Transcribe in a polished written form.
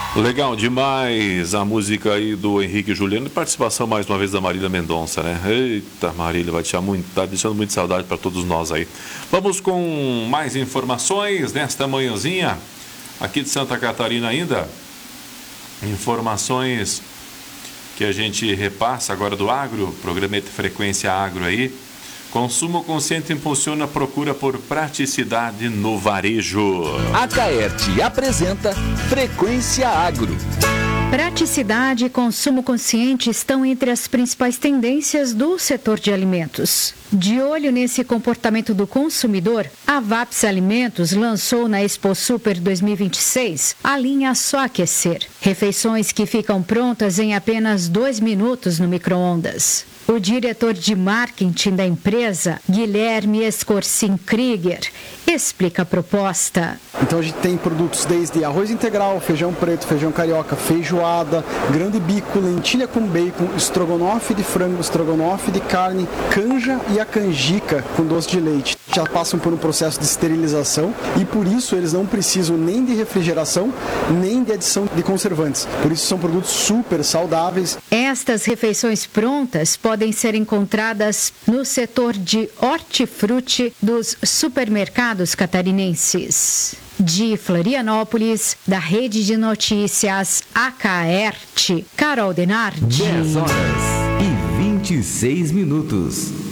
Legal demais a música aí do Henrique Juliano e participação mais uma vez da Marília Mendonça, né? Eita, Marília, tá deixando muito saudade para todos nós aí. Vamos com mais informações nesta manhãzinha aqui de Santa Catarina ainda. Informações que a gente repassa agora do agro, programa de Frequência Agro aí. Consumo consciente impulsiona a procura por praticidade no varejo. A Caerte apresenta Frequência Agro. Praticidade e consumo consciente estão entre as principais tendências do setor de alimentos. De olho nesse comportamento do consumidor, a Vaps Alimentos lançou na Expo Super 2026 a linha Só Aquecer. Refeições que ficam prontas em apenas 2 minutos no micro-ondas. O diretor de marketing da empresa, Guilherme Escorcin Krieger, explica a proposta. Então a gente tem produtos desde arroz integral, feijão preto, feijão carioca, feijoada, grande bico, lentilha com bacon, estrogonofe de frango, estrogonofe de carne, canja e a canjica com doce de leite. Já passam por um processo de esterilização e por isso eles não precisam nem de refrigeração, nem de adição de conservantes. Por isso são produtos super saudáveis. Estas refeições prontas podem ser encontradas no setor de hortifruti dos supermercados catarinenses. De Florianópolis, da Rede de Notícias Acaerte, Carol Denardi. 10 horas e 26 minutos.